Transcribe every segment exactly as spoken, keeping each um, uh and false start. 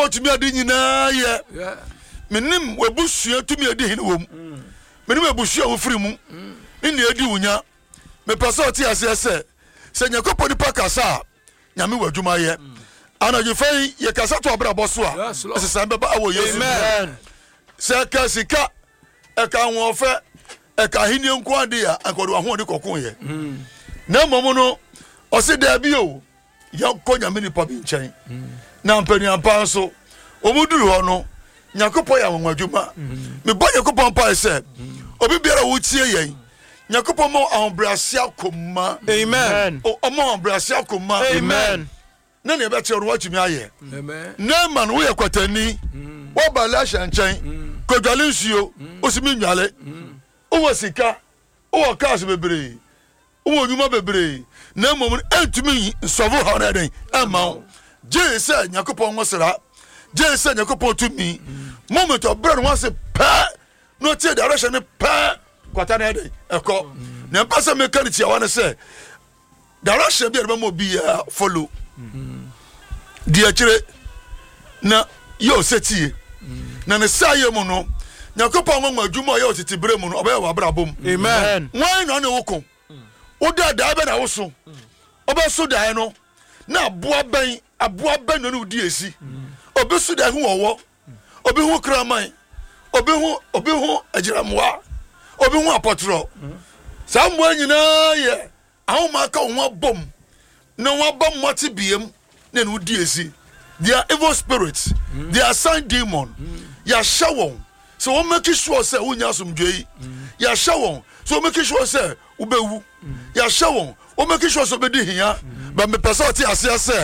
Nyankopɔn tumi adi nyinaa yɛ menim wabusua tumi adi hene wom menim abusua wo firi mu ne ne adi wunya me pasa oti ase ese se Nyankopɔn nipa kasa nyame wadwuma yɛ anadwo fai ye kasa to abra boso a sesa beba awo Yesu amen se ka sika e ka won fe e ka hini nko ade a ankodo ho de kokon ye na momo no o se da bi o yanko nyame nipa bi nchen na mpani ampa so omuduru ho no Nyankopɔn ya wanwadwuma me bo Nyankopɔn pa se obi biara wo tie yen Nyankopɔn mo ahombrase akoma amen o mo ahombrase akoma amen na ne be che ro watumi aye amen na man wo ye kwatani wo bala hyanchen kodwale nsuo osimi nwale o wasika o wakas bebre o wonyuma bebre na mom entumi nsovo ha na den ama je se Nyankopɔn ngosra je se Nyankopɔn tumi moment obra no wase pa no tie direction pa kwata na dey eko na pasa mechanic ya wana say direction bi erba mo bi follow dia kire na yo setie na ne saye mu no Nyankopɔn nwa adwuma yo titibre mu no oba ya abrabom amen wan no na woko oda da be na woso oba so da no na aboa ban aboa ban no no di esi obi so da hu owo obi hu kraman obi hu obi hu agiramwa obi hu apotro sambo nyina ye ahoma ka ho bom na wa bom mati biem na no di esi they are evil spirits mm. they are sign demon mm. ya shawon so we make sure say unya somdwei ya shawon so we make sure say ubewu mm. ya shawon we make sure so be di hia mm. but me person oti ase ase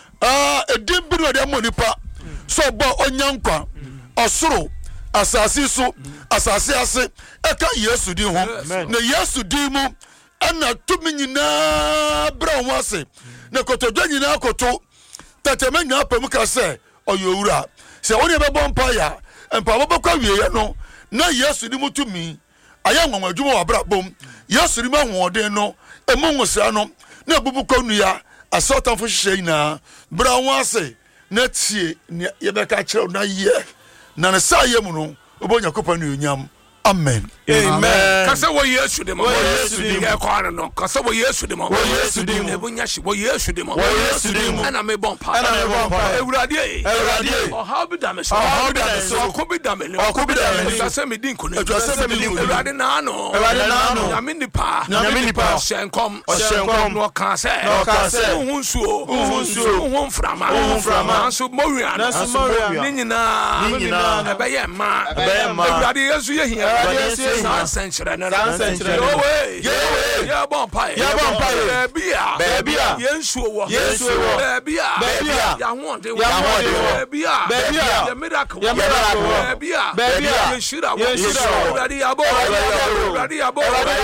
ah edin bi no de monipa so bo onyankwa osoro asasi so asasi ase eka Yesu din ho na Yesu din mu ana tumi nyina bra ho ase na kotodwa nyina koto tatema nya pam ka se oyowura se woni be bon pa ya empa bo kwa wiye no na Yesu din mu tumi aya nwanwa adwuma wa bra bom Yesu din ma hoden no emu nwosra no na bubu konua asotanfo hihye ina bra ho ase na tie ye be ka kire na ye na ne sa ye mu no obonya kopa no nyam amen amen kasa wo Yesu de mo Yesu de mo kwa no kasa wo Yesu de mo Yesu de mo ebunya shi wo Yesu de mo Yesu de mo ana me bon pa ana me bon pa ewurade ewurade o how be damage o how be damage o ko be damage o ko be damage kasa me din kono kasa me din ewurade na no ewurade na no nyame ni pa nyame ni pa shenkom shenkom no ka se no ka se hunsuo hunsuo hunframa hunframa so mowia na so mowia ni nyina ni nyina ebeye ma ebeye ma ewurade Yesu ye hia Sansenchre na Sansenchre no way ya bon pai ya bon pai bia bia yensuo wo yensuo wo bia bia ya honde ya honde bia bia ya miracle ya miracle bia bia yeshira yeshira ready abo ready abo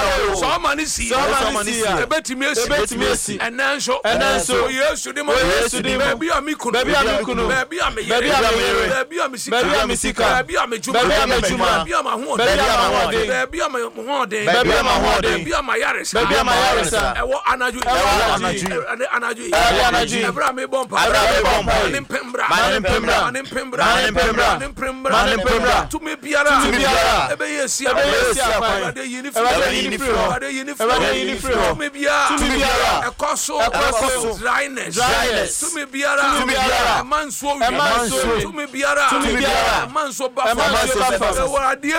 so many see so many see ebetimi esi ebetimi esi enanso enanso yesu de mo yesu de mo bia mi kunu bia mi kunu bia mi yere bia mi sika bia mi sika bia mi juma bia mi juma bia ma ho Baby ama hode baby ama hode baby ama hode baby ama yares baby ama yares ewo anaju ewo anaju anaju ewo anaju ebra me bompa ebra me bompa manim pembra manim pembra manim pembra manim pembra manim pembra manim pembra to me biara to me biara ebe yesi ebe yesi akwa ade yini fro ade yini fro ade yini fro ade yini fro to me biara to me biara ekoso ekoso dryness dryness to me biara to me biara manso manso to me biara to me biara manso ba manso ewo ade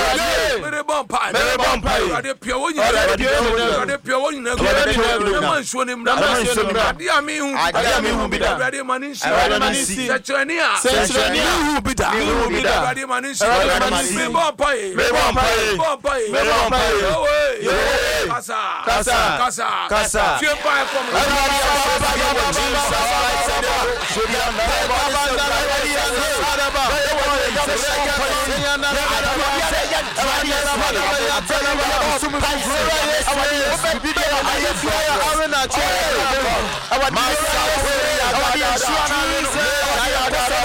mere bon pai mere bon pai ade pio woni ade pio woni na go na manso ni na manso ni ade ami hu ade ami hu bida ade maninsi ade maninsi sechania sechania hu bida hu bida ade maninsi ade maninsi mere bon pai mere bon pai bon pai mere bon pai owe kasa kasa kasa kasa tien pai from I